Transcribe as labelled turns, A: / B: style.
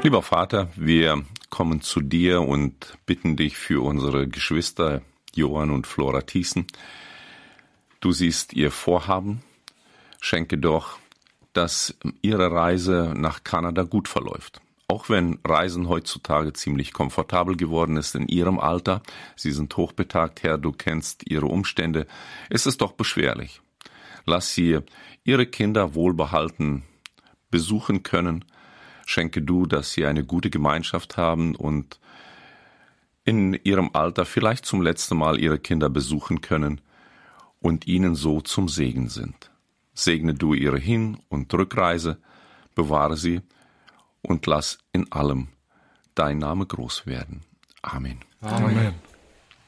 A: Lieber Vater, wir kommen zu dir und bitten dich für unsere Geschwister Johann und Flora Thiessen. Du siehst ihr Vorhaben. Schenke doch, dass ihre Reise nach Kanada gut verläuft. Auch wenn Reisen heutzutage ziemlich komfortabel geworden ist in ihrem Alter, sie sind hochbetagt, Herr, du kennst ihre Umstände, ist es doch beschwerlich. Lass sie ihre Kinder wohlbehalten besuchen können. Schenke du, dass sie eine gute Gemeinschaft haben und in ihrem Alter vielleicht zum letzten Mal ihre Kinder besuchen können und ihnen so zum Segen sind. Segne du ihre Hin- und Rückreise, bewahre sie und lass in allem dein Name groß werden. Amen.
B: Amen.